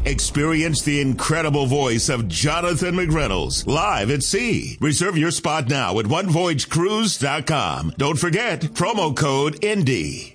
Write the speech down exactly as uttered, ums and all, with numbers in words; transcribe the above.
Experience the incredible voice of Jonathan McReynolds live at sea. Reserve your spot now at one voyage cruise dot com. Don't forget, promo code INDY.